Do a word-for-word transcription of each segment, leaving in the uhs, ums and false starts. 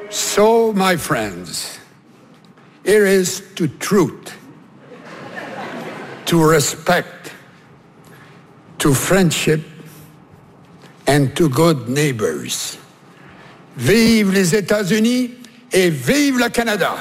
So, my friends, here is to truth, to respect, to friendship, and to good neighbors. Vive les États-Unis et vive le Canada!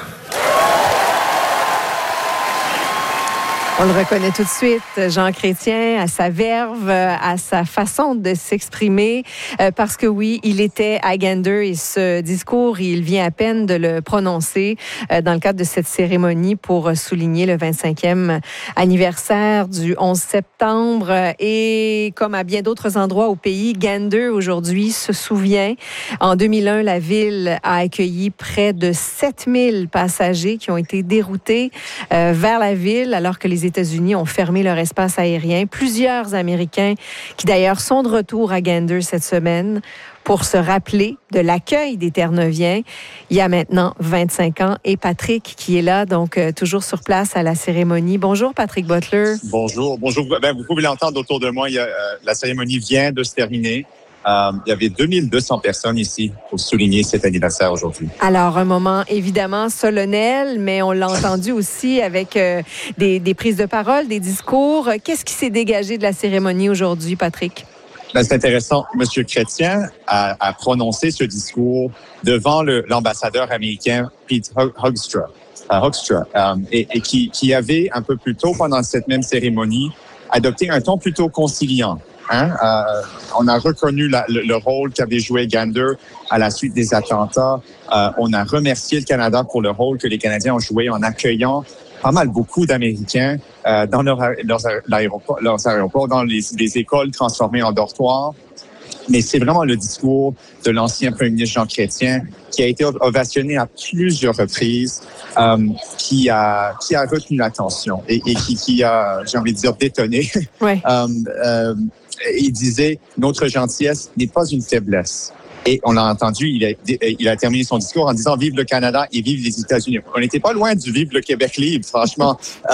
On le reconnaît tout de suite, Jean Chrétien, à sa verve, à sa façon de s'exprimer, euh, parce que oui, il était à Gander et ce discours, il vient à peine de le prononcer euh, dans le cadre de cette cérémonie pour souligner le vingt-cinquième anniversaire du onze septembre. Et comme à bien d'autres endroits au pays, Gander aujourd'hui se souvient. En deux mille un, la ville a accueilli près de sept mille passagers qui ont été déroutés euh, vers la ville alors que les États-Unis ont fermé leur espace aérien. Plusieurs Américains qui d'ailleurs sont de retour à Gander cette semaine pour se rappeler de l'accueil des Terre-Neuviens il y a maintenant vingt-cinq ans. Et Patrick qui est là, donc euh, toujours sur place à la cérémonie. Bonjour Patrick Butler. Bonjour, bonjour. Ben, vous pouvez l'entendre autour de moi. Il y a, euh, la cérémonie vient de se terminer. Euh, il y avait deux mille deux cents personnes ici pour souligner cet anniversaire aujourd'hui. Alors, un moment évidemment solennel, mais on l'a entendu aussi avec euh, des, des prises de parole, des discours. Qu'est-ce qui s'est dégagé de la cérémonie aujourd'hui, Patrick? Ben, c'est intéressant. Monsieur Chrétien a, a prononcé ce discours devant le, l'ambassadeur américain Pete Hoekstra, uh, Hoekstra euh, et, et qui, qui avait un peu plus tôt, pendant cette même cérémonie, adopté un ton plutôt conciliant. Hein? Euh, on a reconnu la, le, le rôle qu'avait joué Gander à la suite des attentats. Euh, on a remercié le Canada pour le rôle que les Canadiens ont joué en accueillant pas mal beaucoup d'Américains euh, dans leur, leurs, aéroports, leurs aéroports, dans les, les écoles transformées en dortoirs. Mais c'est vraiment le discours de l'ancien premier ministre Jean Chrétien qui a été ovationné à plusieurs reprises, euh, qui a qui a retenu l'attention et, et qui, qui a, j'ai envie de dire, détonné. Ouais. euh, euh, il disait « Notre gentillesse n'est pas une faiblesse ». Et on l'a entendu, il a, il a terminé son discours en disant « Vive le Canada et vive les États-Unis ». On n'était pas loin du « Vive le Québec libre », franchement.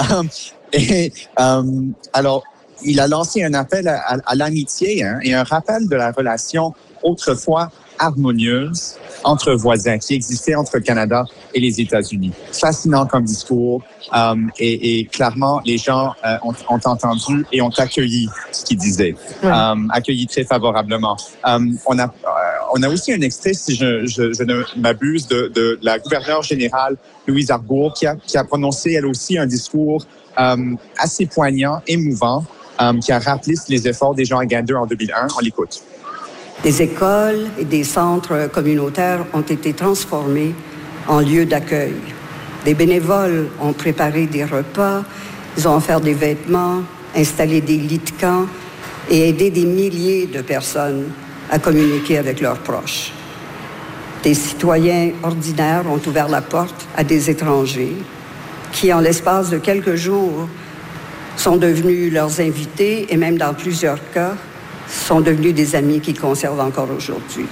et euh, alors, il a lancé un appel à, à, à l'amitié hein, et un rappel de la relation autrefois harmonieuse entre voisins qui existait entre le Canada et les États-Unis. Fascinant comme discours euh, et, et clairement, les gens euh, ont, ont entendu et ont accueilli ce qu'il disait, ouais. euh, accueilli très favorablement. Euh, on, a, euh, on a aussi un extrait, si je, je, je ne m'abuse, de, de la gouverneure générale Louise Arbour qui a, qui a prononcé elle aussi un discours euh, assez poignant, émouvant, euh, qui a rappelé les efforts des gens à Gander en deux mille un. On l'écoute. Des écoles et des centres communautaires ont été transformés en lieux d'accueil. Des bénévoles ont préparé des repas, ils ont offert des vêtements, installé des lits de camp et aidé des milliers de personnes à communiquer avec leurs proches. Des citoyens ordinaires ont ouvert la porte à des étrangers qui, en l'espace de quelques jours, sont devenus leurs invités et même dans plusieurs cas, sont devenus des amis qu'ils conservent encore aujourd'hui.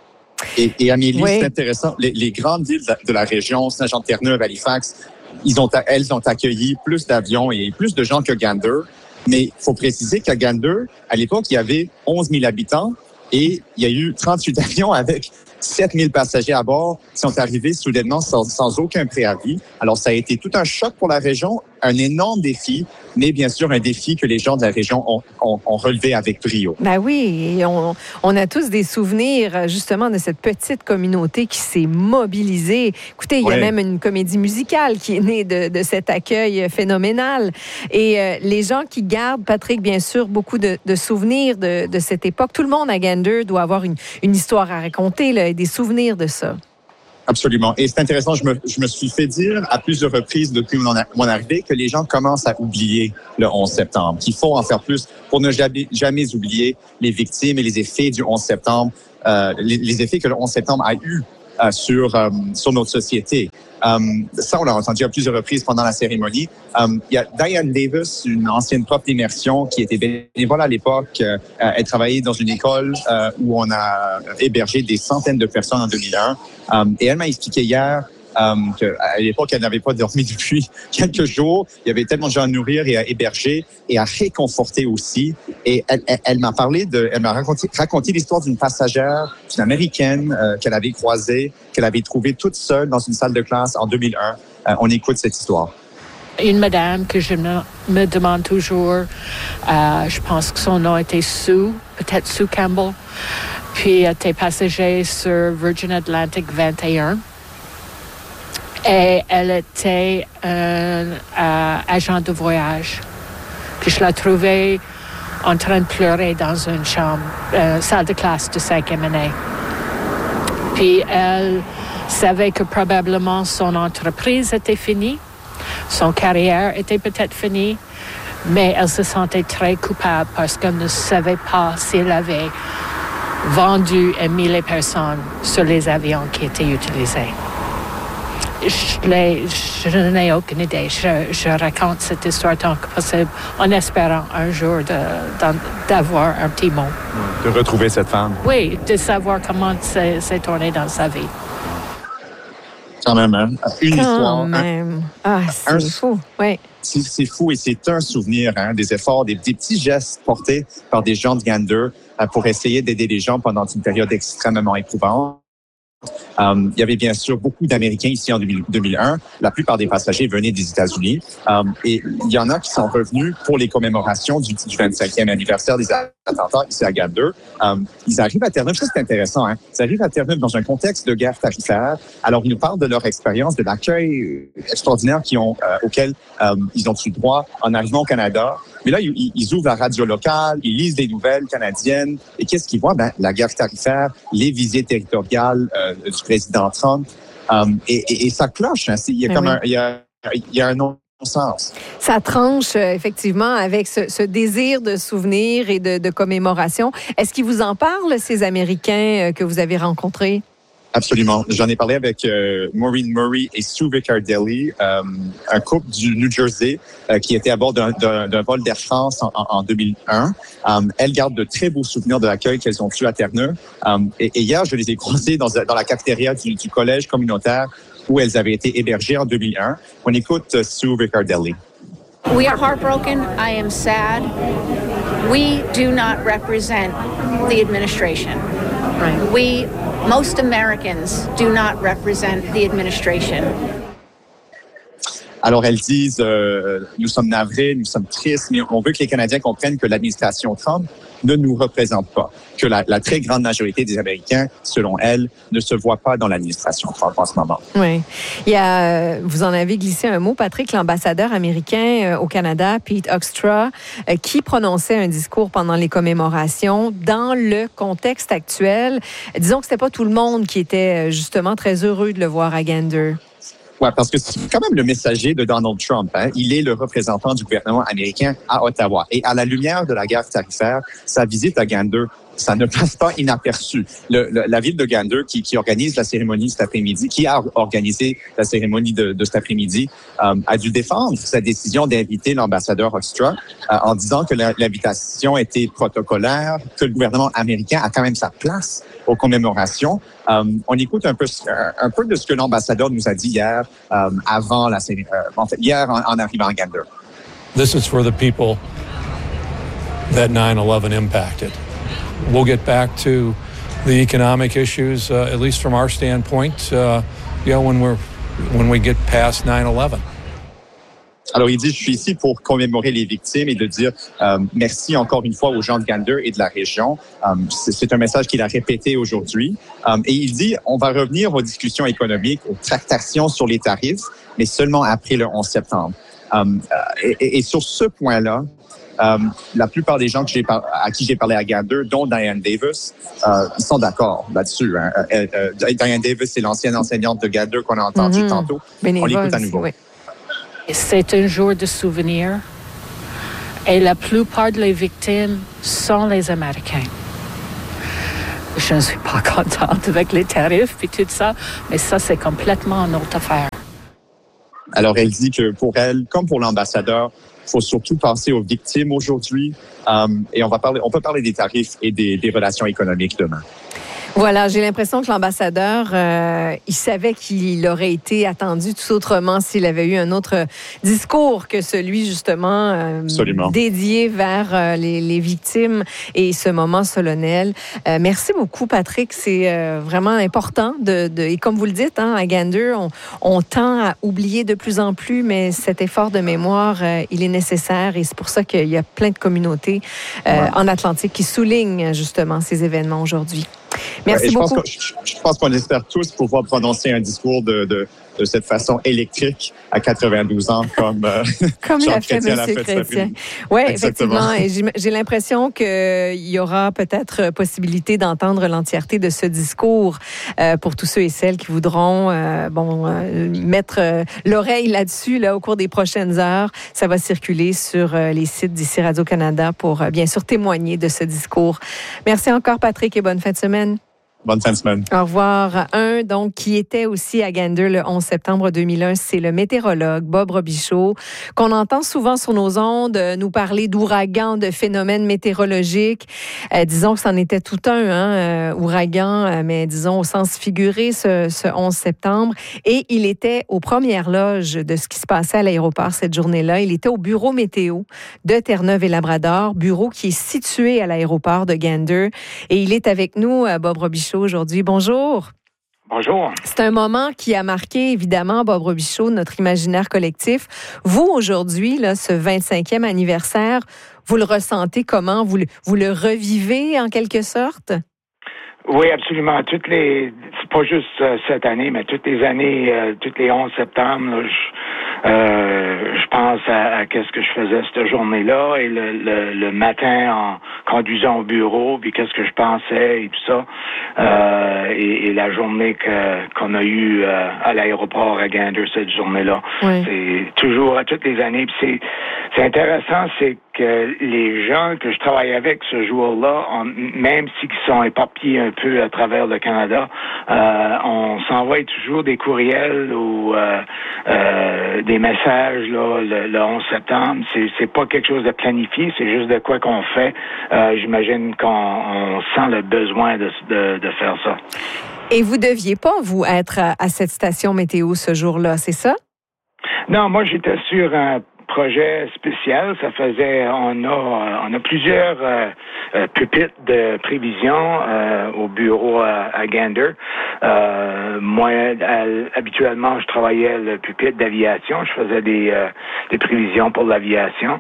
Et, et Amélie, oui. C'est intéressant, les, les grandes villes de la région, Saint-Jean-de-Terre-Neuve, Halifax, ils ont, elles ont accueilli plus d'avions et plus de gens que Gander. Mais il faut préciser qu'à Gander, à l'époque, il y avait onze mille habitants et il y a eu trente-huit avions avec sept mille passagers à bord qui sont arrivés soudainement sans, sans aucun préavis. Alors, ça a été tout un choc pour la région, un énorme défi, mais bien sûr un défi que les gens de la région ont, ont, ont relevé avec brio. Ben oui, et on, on a tous des souvenirs justement de cette petite communauté qui s'est mobilisée. Écoutez, il y a ouais. même une comédie musicale qui est née de, de cet accueil phénoménal. Et euh, les gens qui gardent, Patrick, bien sûr, beaucoup de, de souvenirs de, de cette époque. Tout le monde à Gander doit avoir une, une histoire à raconter, là, et des souvenirs de ça. Absolument. Et c'est intéressant, je me, je me suis fait dire à plusieurs reprises depuis mon, mon arrivée que les gens commencent à oublier le onze septembre, qu'il faut en faire plus pour ne jamais, jamais oublier les victimes et les effets du onze septembre, euh, les, les effets que le onze septembre a eu euh, sur, euh, sur notre société. Euh, ça, on l'a entendu à plusieurs reprises pendant la cérémonie. Euh, il y a Diane Davis, une ancienne prof d'immersion qui était bénévole à l'époque. Euh, elle travaillait dans une école euh, où on a hébergé des centaines de personnes en deux mille un. Euh, et elle m'a expliqué hier euh, qu'à l'époque, elle n'avait pas dormi depuis quelques jours. Il y avait tellement de gens à nourrir et à héberger et à réconforter aussi. Et elle, elle, elle m'a parlé de, elle m'a raconté, raconté l'histoire d'une passagère, d'une Américaine euh, qu'elle avait croisée, qu'elle avait trouvée toute seule dans une salle de classe en deux mille un. Euh, on écoute cette histoire. Une madame que je me, me demande toujours, euh, je pense que son nom était Sue, peut-être Sue Campbell, puis elle était passager sur Virgin Atlantic vingt et un. Et elle était un euh, agent de voyage. Puis je la trouvais en train de pleurer dans une chambre, euh, salle de classe de cinquième année. Puis elle savait que probablement son entreprise était finie. Son carrière était peut-être finie, mais elle se sentait très coupable parce qu'elle ne savait pas s'il avait vendu et mis les personnes sur les avions qui étaient utilisés. Je, l'ai, je n'ai aucune idée. Je, je raconte cette histoire tant que possible en espérant un jour de, de, d'avoir un petit mot. De retrouver cette femme. Oui, de savoir comment c'est, c'est tourné dans sa vie. Quand même, hein? Une Quand histoire. même. Ah, c'est un, fou, oui. C'est, c'est fou et c'est un souvenir, hein, des efforts, des, des petits gestes portés par des gens de Gander euh, pour essayer d'aider les gens pendant une période extrêmement éprouvante. Um, il y avait bien sûr beaucoup d'Américains ici en deux mille un. La plupart des passagers venaient des États-Unis. Um, et il y en a qui sont revenus pour les commémorations du, du vingt-cinquième anniversaire des attentats ici à Gander. Um, ils arrivent à Terre-Neuve, ça c'est intéressant, hein? Ils arrivent à Terre-Neuve dans un contexte de guerre tarifaire. Alors, ils nous parlent de leur expérience, de l'accueil extraordinaire qu'ils ont, euh, auquel um, ils ont eu droit en arrivant au Canada. Mais là, ils, ils ouvrent la radio locale, ils lisent des nouvelles canadiennes. Et qu'est-ce qu'ils voient? Ben, la guerre tarifaire, les visées territoriales euh, du président Trump. Um, et, et, et ça cloche. Hein? Il y a Mais comme oui. un, il y a, il y a un non-sens. Ça tranche euh, effectivement avec ce, ce désir de souvenir et de, de commémoration. Est-ce qu'ils vous en parlent, ces Américains euh, que vous avez rencontrés? Absolument. J'en ai parlé avec euh, Maureen Murray et Sue Riccardelli, euh, un couple du New Jersey euh, qui était à bord d'un, d'un, d'un vol d'Air France en, en, en deux mille un. Um, elles gardent de très beaux souvenirs de l'accueil qu'elles ont eu à Terre-Neuve. Um, et, et hier, je les ai croisées dans, dans la cafétéria du, du collège communautaire où elles avaient été hébergées en deux mille un. On écoute euh, Sue Riccardelli. We are heartbroken. I am sad. We do not represent the administration. Right. We, most Americans, do not represent the administration. Alors, elles disent, euh, nous sommes navrés, nous sommes tristes, mais on veut que les Canadiens comprennent que l'administration Trump ne nous représente pas, que la, la très grande majorité des Américains, selon elles, ne se voient pas dans l'administration Trump en ce moment. Oui. Il y a, vous en avez glissé un mot, Patrick, l'ambassadeur américain au Canada, Pete Hoekstra, qui prononçait un discours pendant les commémorations. Dans le contexte actuel, disons que c'était pas tout le monde qui était justement très heureux de le voir à Gander. Oui, parce que c'est quand même le messager de Donald Trump. Hein? Il est le représentant du gouvernement américain à Ottawa. Et à la lumière de la guerre tarifaire, sa visite à Gander, ça ne passe pas inaperçu. Le, le, la ville de Gander, qui, qui organise la cérémonie cet après-midi, qui a organisé la cérémonie de, de cet après-midi, euh, a dû défendre sa décision d'inviter l'ambassadeur Hoekstra euh, en disant que la, l'invitation était protocolaire, que le gouvernement américain a quand même sa place aux commémorations. Euh, on écoute un peu, un, un peu de ce que l'ambassadeur nous a dit hier, euh, avant la cérémonie, euh, en fait, hier en, en arrivant à Gander. This is for the people that nine eleven impacted. We'll get back to the economic issues, uh, at least from our standpoint, uh, you know, when we're when we get past nine eleven. Alors, il dit, je suis ici pour commémorer les victimes et de dire euh, merci encore une fois aux gens de Gander et de la région. Euh, c'est, c'est un message qu'il a répété aujourd'hui. Euh, et il dit, on va revenir aux discussions économiques, aux tractations sur les tarifs, mais seulement après le onze septembre. Euh, et, et, et sur ce point-là, Euh, la plupart des gens que j'ai par- à qui j'ai parlé à Gander, dont Diane Davis, euh, ils sont d'accord là-dessus. Hein. Euh, euh, Diane Davis, c'est l'ancienne enseignante de Gander qu'on a entendue mm-hmm. tantôt. Bénévole, on l'écoute à nouveau. Oui. C'est un jour de souvenir et la plupart des victimes sont les Américains. Je ne suis pas contente avec les tarifs et tout ça, mais ça, c'est complètement une autre affaire. Alors, elle dit que pour elle, comme pour l'ambassadeur, il faut surtout penser aux victimes aujourd'hui. Um, et on va parler, on peut parler des tarifs et des, des relations économiques demain. Voilà, j'ai l'impression que l'ambassadeur, euh, il savait qu'il aurait été attendu tout autrement s'il avait eu un autre discours que celui justement euh, dédié vers euh, les, les victimes et ce moment solennel. Euh, merci beaucoup, Patrick. C'est euh, vraiment important de, de et comme vous le dites, hein, à Gander, on, on tend à oublier de plus en plus, mais cet effort de mémoire, euh, il est nécessaire et c'est pour ça qu'il y a plein de communautés euh, ouais. en Atlantique qui soulignent justement ces événements aujourd'hui. Merci ouais, je beaucoup. Pense je, je pense qu'on espère tous pouvoir prononcer un discours de, de, de cette façon électrique à quatre-vingt-douze ans, comme, euh, comme l'a fait M. Chrétien. Oui, effectivement. Et j'ai, j'ai l'impression qu'il y aura peut-être possibilité d'entendre l'entièreté de ce discours euh, pour tous ceux et celles qui voudront euh, bon, euh, mettre euh, l'oreille là-dessus là, au cours des prochaines heures. Ça va circuler sur euh, les sites d'ici Radio-Canada pour euh, bien sûr témoigner de ce discours. Merci encore, Patrick, et bonne fin de semaine. Bonne fin de semaine. Au revoir. Un, donc, qui était aussi à Gander le onze septembre deux mille un, c'est le météorologue Bob Robichaud, qu'on entend souvent sur nos ondes nous parler d'ouragans, de phénomènes météorologiques. Euh, disons que c'en était tout un, hein, euh, ouragan, euh, mais disons au sens figuré, ce, ce onze septembre. Et il était aux premières loges de ce qui se passait à l'aéroport cette journée-là. Il était au bureau météo de Terre-Neuve et Labrador, bureau qui est situé à l'aéroport de Gander. Et il est avec nous, euh, Bob Robichaud, aujourd'hui. Bonjour. Bonjour. C'est un moment qui a marqué, évidemment, Bob Robichaud, notre imaginaire collectif. Vous, aujourd'hui, là, ce vingt-cinquième anniversaire, vous le ressentez comment? Vous le, vous le revivez, en quelque sorte? Oui, absolument. Toutes les, c'est pas juste euh, cette année, mais toutes les années, euh, toutes les onze septembre, là, je, euh, je pense à, à qu'est-ce que je faisais cette journée-là et le, le, le matin en conduisant au bureau, puis qu'est-ce que je pensais et tout ça, euh, et, et la journée que qu'on a eue euh, à l'aéroport à Gander cette journée-là. Oui. C'est toujours à toutes les années. Puis c'est c'est intéressant, c'est que les gens que je travaille avec ce jour-là, on, même s'ils sont éparpillés un peu à travers le Canada, euh, on s'envoie toujours des courriels ou euh, euh, des messages là, le, le onze septembre. C'est, c'est pas quelque chose de planifié, c'est juste de quoi qu'on fait. Euh, j'imagine qu'on on sent le besoin de, de, de faire ça. Et vous deviez pas, vous, être à, à cette station météo ce jour-là, c'est ça? Non, moi, j'étais sur un projet spécial. Ça faisait, on a, on a plusieurs euh, euh, pupitres de prévision euh, au bureau à, à Gander. Euh, moi, à, habituellement, je travaillais le pupitre d'aviation. Je faisais des, euh, des prévisions pour l'aviation.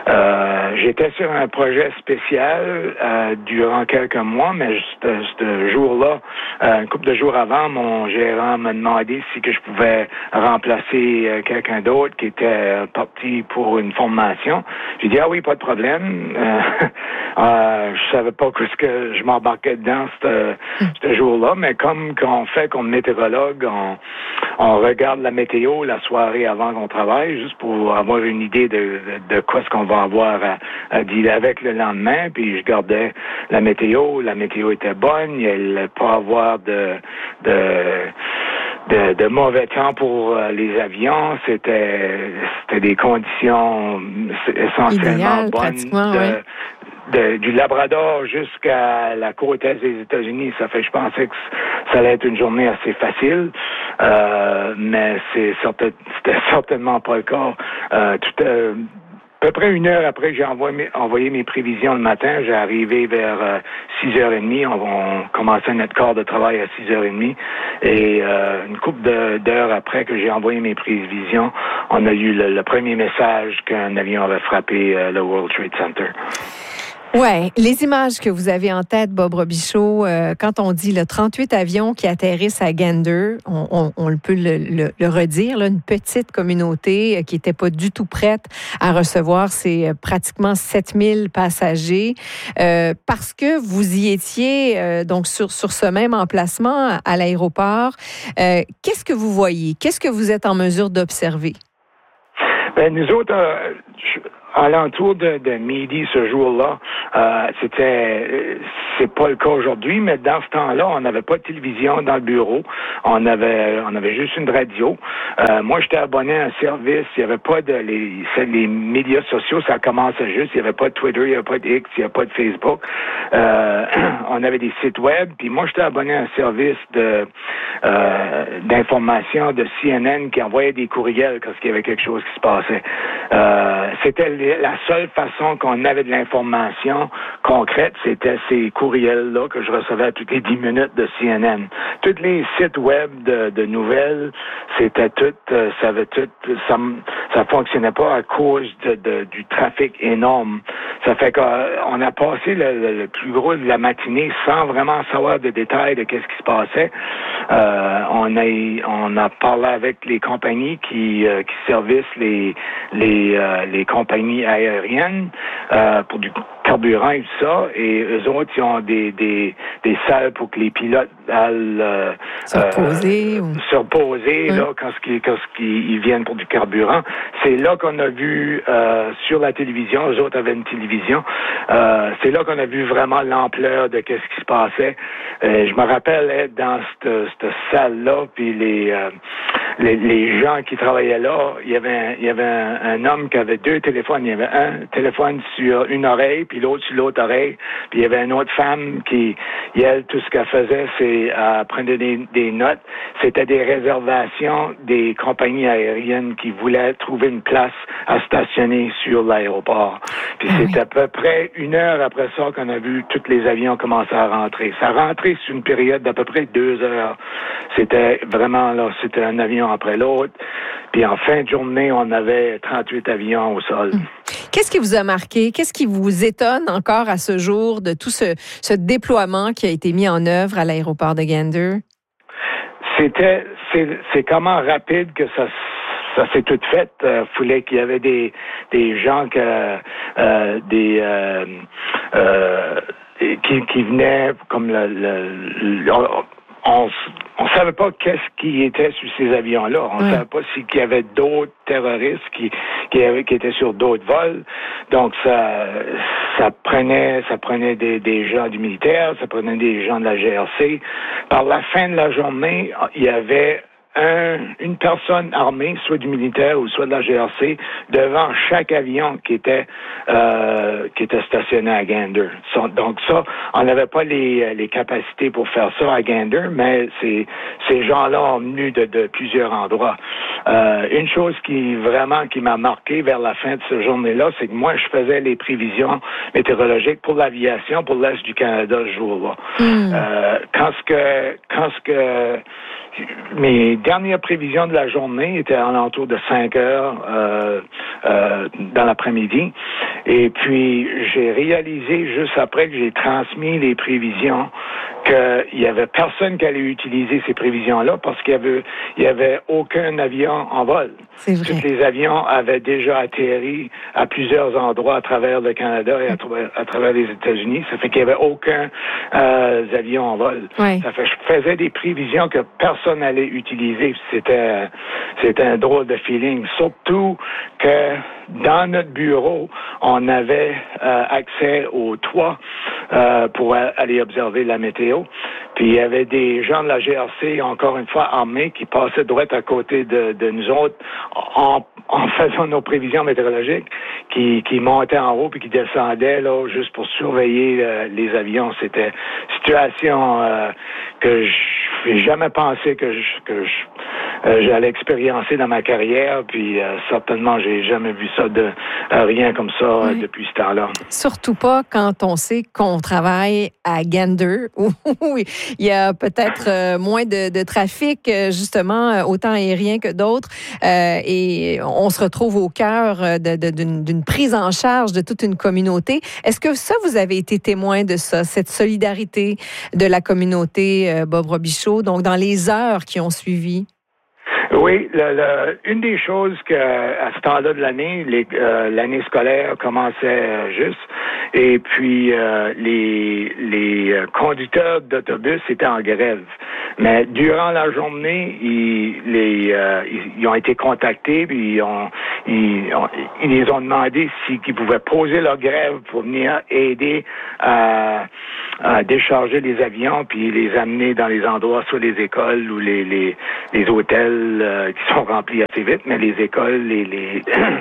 Euh, j'étais sur un projet spécial euh, durant quelques mois, mais ce, ce jour-là, euh, une couple de jours avant, mon gérant m'a demandé si que je pouvais remplacer euh, quelqu'un d'autre qui était euh, parti pour une formation. J'ai dit, ah oui, pas de problème. Euh, euh, je savais pas ce que je m'embarquais dedans ce, ce jour-là, mais comme qu'on fait comme météorologue, on, on regarde la météo la soirée avant qu'on travaille, juste pour avoir une idée de, de, de quoi ce qu'on va avoir à, à dealer avec le lendemain, puis je gardais la météo. La météo était bonne, il allait pas avoir de... de De, de mauvais temps pour euh, les avions. C'était c'était des conditions essentiellement idéal, bonnes. De, ouais. de, du Labrador jusqu'à la côte est des États-Unis. Ça fait, je pensais que ça allait être une journée assez facile, euh, mais c'est certain, c'était certainement pas le cas. Euh, tout euh, À peu près une heure après que j'ai envoyé mes, envoyé mes prévisions le matin, j'ai arrivé vers euh, six heures trente. On, on commençait notre quart de travail à six heures trente. Et euh, une couple de, d'heures après que j'ai envoyé mes prévisions, on a eu le, le premier message qu'un avion avait frappé euh, le World Trade Center. Oui, les images que vous avez en tête, Bob Robichaud, euh, quand on dit le trente-huit avions qui atterrissent à Gander, on, on, on peut le, le, le redire, là, une petite communauté qui n'était pas du tout prête à recevoir ces euh, pratiquement sept mille passagers, euh, parce que vous y étiez euh, donc sur, sur ce même emplacement à l'aéroport. Euh, qu'est-ce que vous voyez? Qu'est-ce que vous êtes en mesure d'observer? Ben, nous autres, euh, je, alentour de, de midi ce jour-là, euh, c'était, c'est pas le cas aujourd'hui, mais dans ce temps-là, on n'avait pas de télévision dans le bureau, on avait, on avait juste une radio. Euh, moi, j'étais abonné à un service, il n'y avait pas de, les, les médias sociaux, ça commençait juste, il n'y avait pas de Twitter, il n'y avait pas de X, il n'y avait pas de Facebook. Euh, on avait des sites web, puis moi, j'étais abonné à un service de, euh, d'information de C N N qui envoyait des courriels quand il y avait quelque chose qui se passait. Euh, c'était la seule façon qu'on avait de l'information concrète, c'était ces courriels-là que je recevais toutes les dix minutes de C N N. Tous les sites web de, de nouvelles, c'était tout, euh, ça avait tout, ça, ça fonctionnait pas à cause de, de, du trafic énorme. Ça fait qu'on a passé le, le, le plus gros de la matinée sans vraiment savoir de détails de qu'est-ce qui se passait. Euh, on a on a parlé avec les compagnies qui euh, qui servissent les les euh, les compagnies aériennes euh, pour du carburant et tout ça, et eux autres, ils ont des des des salles pour que les pilotes aillent euh, se reposer, euh, ou... se reposer oui. là quand ils quand ils viennent pour du carburant. C'est là qu'on a vu euh, sur la télévision, eux autres avaient une télévision. Euh, c'est là qu'on a vu vraiment l'ampleur de qu'est-ce qui se passait. Euh, je me rappelle être dans cette, cette salle-là, puis les, euh, les les gens qui travaillaient là, il y avait un, il y avait un, un homme qui avait deux téléphones. Il y avait un téléphone sur une oreille, puis l'autre sur l'autre oreille. Puis il y avait une autre femme qui, elle, tout ce qu'elle faisait, c'est euh, prendre des, des notes. C'était des réservations des compagnies aériennes qui voulaient trouver une place à stationner sur l'aéroport. Puis ah c'est oui. à peu près une heure après ça qu'on a vu tous les avions commencer à rentrer. Ça rentrait sur une période d'à peu près deux heures. C'était vraiment là, c'était un avion après l'autre. Puis en fin de journée, on avait trente-huit avions au sol. Hum. Qu'est-ce qui vous a marqué? Qu'est-ce qui vous étonne encore à ce jour de tout ce, ce déploiement qui a été mis en œuvre à l'aéroport de Gander? C'était, c'est, c'est comment rapide que ça ça s'est tout fait. Il euh, fallait qu'il y avait des des gens que euh, des euh, euh, qui, qui venaient comme le, le, le on on savait pas qu'est-ce qui était sur ces avions-là. On ne ouais. savait pas s'il y avait d'autres terroristes qui qui, avaient, qui étaient sur d'autres vols. Donc ça ça prenait ça prenait des, des gens du militaire, ça prenait des gens de la G R C. Par la fin de la journée, il y avait Un, une personne armée, soit du militaire ou soit de la G R C, devant chaque avion qui était euh, qui était stationné à Gander. Donc ça, on n'avait pas les, les capacités pour faire ça à Gander, mais c'est, ces gens-là ont venu de, de plusieurs endroits. Euh, une chose qui vraiment qui m'a marqué vers la fin de cette journée-là, c'est que moi, je faisais les prévisions météorologiques pour l'aviation pour l'Est du Canada ce jour-là. Mm. Euh, quand ce que quand ce que mes dernières prévisions de la journée étaient à l'entour de cinq heures euh, euh, dans l'après-midi. Et puis, j'ai réalisé juste après que j'ai transmis les prévisions qu'il y avait personne qui allait utiliser ces prévisions-là parce qu'il y avait, il y avait aucun avion en vol. C'est vrai. Tous les avions avaient déjà atterri à plusieurs endroits à travers le Canada et à, tra- à travers les États-Unis. Ça fait qu'il n'y avait aucun euh, avion en vol. Oui. Ça fait que je faisais des prévisions que personne n'allait utiliser. C'était, c'était un drôle de feeling. Surtout que dans notre bureau, on avait euh, accès au toit euh, pour a- aller observer la météo. Puis il y avait des gens de la G R C, encore une fois armés, qui passaient droit à côté de, de nous autres en, en faisant nos prévisions météorologiques, qui, qui montaient en haut puis qui descendaient là juste pour surveiller euh, les avions. C'était une situation euh, que je n'ai jamais pensé que je, que je, euh, j'allais expériencer dans ma carrière. Puis euh, certainement, j'ai jamais vu ça de euh, rien comme ça oui. euh, depuis ce temps-là. Surtout pas quand on sait qu'on travaille à Gander où il y a peut-être euh, moins de, de trafic, justement, autant aérien que d'autres. Euh, et on se retrouve au cœur de, de, d'une, d'une prise en charge de toute une communauté. Est-ce que ça, vous avez été témoin de ça, cette solidarité de la communauté, euh, Bob Robichaud, donc dans les heures qui ont suivi? Oui, le, le, une des choses que à ce temps-là de l'année, les, euh, l'année scolaire commençait juste, et puis euh, les les conducteurs d'autobus étaient en grève. Mais durant la journée, ils les euh, ils, ils ont été contactés, puis ils ont ils, ont, ils les ont demandé s'ils pouvaient poser leur grève pour venir aider à, à décharger les avions, puis les amener dans les endroits, soit les écoles ou les les, les hôtels euh, qui sont remplis assez vite, mais les écoles, les les,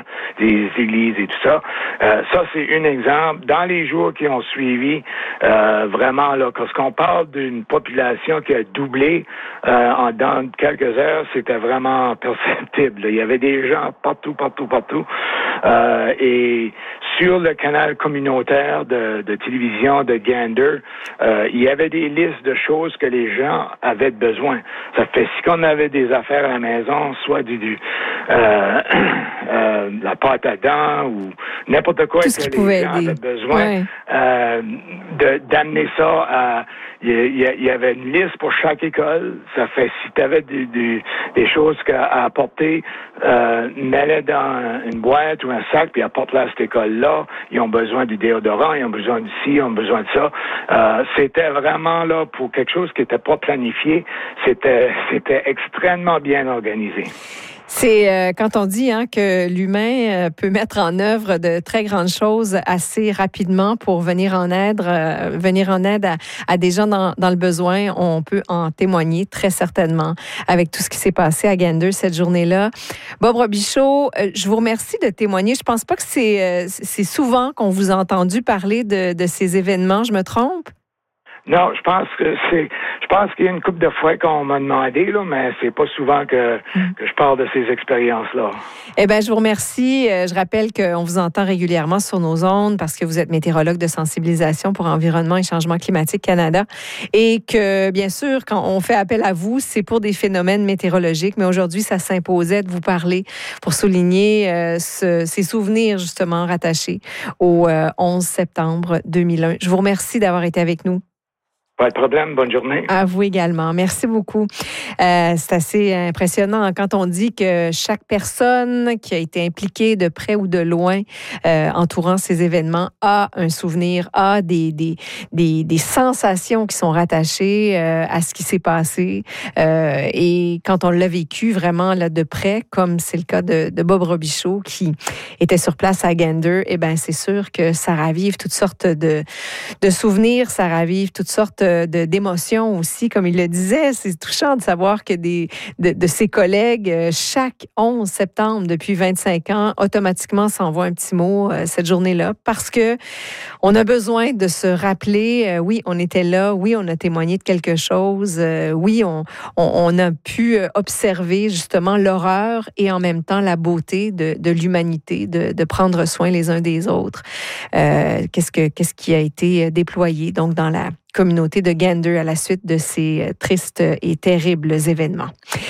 les églises et tout ça. Euh, ça, c'est un exemple. Dans les jours qui ont suivi, euh, vraiment, là, parce qu'on parle d'une population qui a doublé euh, en dans quelques heures, c'était vraiment perceptible. Il y avait des gens partout, partout, partout. Euh, et sur le canal communautaire de, de télévision de Gander, euh, il y avait des listes de choses que les gens avaient besoin. Ça fait si qu'on avait des affaires à la maison, soit du, du euh, euh, la pâte à dents ou n'importe quoi Tout que les gens aider. avaient besoin, ouais. euh, de, d'amener ça à... Il y, y avait une liste pour chaque école. Ça fait si tu avais des, des, des choses à apporter, euh, mets-les dans une boîte ou un sac, puis apporte-les à cette école-là. Ils ont besoin du déodorant, ils ont besoin de ci, ils ont besoin de ça. Euh, c'était vraiment là pour quelque chose qui n'était pas planifié. C'était, c'était extrêmement bien organisé. C'est euh, quand on dit hein, que l'humain euh, peut mettre en œuvre de très grandes choses assez rapidement pour venir en aide, euh, venir en aide à, à des gens dans, dans le besoin, on peut en témoigner très certainement avec tout ce qui s'est passé à Gander cette journée-là. Bob Robichaud, euh, je vous remercie de témoigner. Je pense pas que c'est, euh, c'est souvent qu'on vous a entendu parler de, de ces événements. Je me trompe? Non, je pense que c'est, je pense qu'il y a une couple de fois qu'on m'a demandé, là, mais c'est pas souvent que, que je parle de ces expériences-là. Eh bien, je vous remercie. Je rappelle qu'on vous entend régulièrement sur nos ondes parce que vous êtes météorologue de sensibilisation pour Environnement et Changement climatique Canada et que, bien sûr, quand on fait appel à vous, c'est pour des phénomènes météorologiques, mais aujourd'hui, ça s'imposait de vous parler pour souligner euh, ce, ces souvenirs, justement, rattachés au euh, onze septembre deux mille un. Je vous remercie d'avoir été avec nous. Pas de problème. Bonne journée. À vous également. Merci beaucoup. Euh, c'est assez impressionnant quand on dit que chaque personne qui a été impliquée de près ou de loin euh, entourant ces événements a un souvenir, a des, des, des, des sensations qui sont rattachées euh, à ce qui s'est passé. Euh, et quand on l'a vécu vraiment là, de près, comme c'est le cas de, de Bob Robichaud qui était sur place à Gander, eh bien, c'est sûr que ça ravive toutes sortes de, de souvenirs, ça ravive toutes sortes De, d'émotions aussi, comme il le disait. C'est touchant de savoir que des, de, de ses collègues, chaque onze septembre, depuis vingt-cinq ans, automatiquement s'envoient un petit mot euh, cette journée-là parce que on a besoin de se rappeler, euh, oui, on était là, oui, on a témoigné de quelque chose, euh, oui, on, on, on a pu observer justement l'horreur et en même temps la beauté de, de l'humanité, de, de prendre soin les uns des autres. Euh, qu'est-ce que, qu'est-ce qui a été déployé donc dans la communauté de Gander à la suite de ces tristes et terribles événements.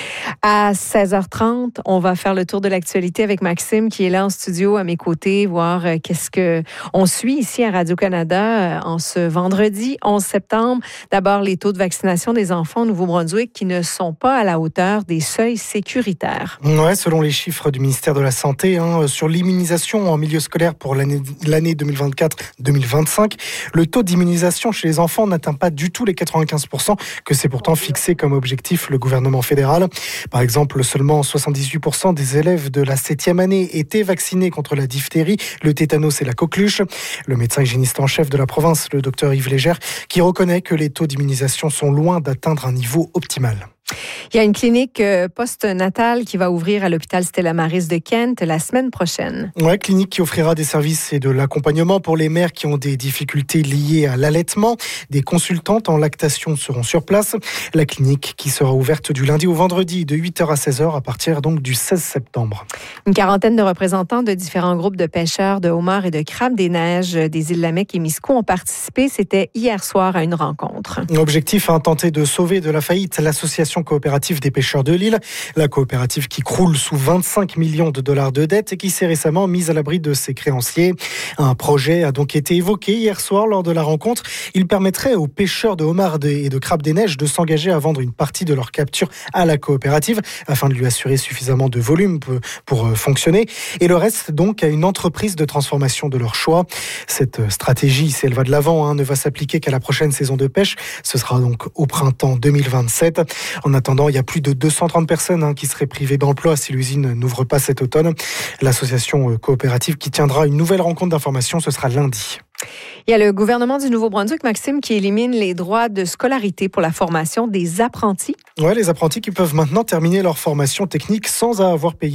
À seize heures trente, on va faire le tour de l'actualité avec Maxime qui est là en studio à mes côtés, voir qu'est-ce que on suit ici à Radio-Canada en ce vendredi onze septembre. D'abord, les taux de vaccination des enfants au Nouveau-Brunswick qui ne sont pas à la hauteur des seuils sécuritaires. Ouais, selon les chiffres du ministère de la Santé, hein, sur l'immunisation en milieu scolaire pour l'année, l'année deux mille vingt-quatre deux mille vingt-cinq, le taux d'immunisation chez les enfants n'atteint pas du tout les quatre-vingt-quinze pour cent que c'est pourtant fixé comme objectif le gouvernement fédéral. Par exemple, seulement soixante-dix-huit pour cent des élèves de la septième année étaient vaccinés contre la diphtérie, le tétanos et la coqueluche. Le médecin hygiéniste en chef de la province, le docteur Yves Légère, qui reconnaît que les taux d'immunisation sont loin d'atteindre un niveau optimal. Il y a une clinique post-natale qui va ouvrir à l'hôpital Stella Maris de Kent la semaine prochaine. Ouais, clinique qui offrira des services et de l'accompagnement pour les mères qui ont des difficultés liées à l'allaitement. Des consultantes en lactation seront sur place. La clinique qui sera ouverte du lundi au vendredi de huit heures à seize heures à partir donc du seize septembre. Une quarantaine de représentants de différents groupes de pêcheurs, de homards et de crabes des neiges des îles Lamec et Miscou ont participé. C'était hier soir à une rencontre. L'objectif, hein, tenter de sauver de la faillite l'association l'association coopérative des pêcheurs de l'île. La coopérative qui croule sous vingt-cinq millions de dollars de dettes et qui s'est récemment mise à l'abri de ses créanciers. Un projet a donc été évoqué hier soir lors de la rencontre. Il permettrait aux pêcheurs de homards et de crabes des neiges de s'engager à vendre une partie de leur capture à la coopérative afin de lui assurer suffisamment de volume pour fonctionner et le reste donc à une entreprise de transformation de leur choix. Cette stratégie, si elle va de l'avant, hein, ne va s'appliquer qu'à la prochaine saison de pêche. Ce sera donc au printemps deux mille vingt-sept. En attendant, il y a plus de deux cent trente personnes hein, qui seraient privées d'emploi si l'usine n'ouvre pas cet automne. L'association coopérative qui tiendra une nouvelle rencontre d'information, ce sera lundi. Il y a le gouvernement du Nouveau-Brunswick, Maxime, qui élimine les droits de scolarité pour la formation des apprentis. Oui, les apprentis qui peuvent maintenant terminer leur formation technique sans avoir payé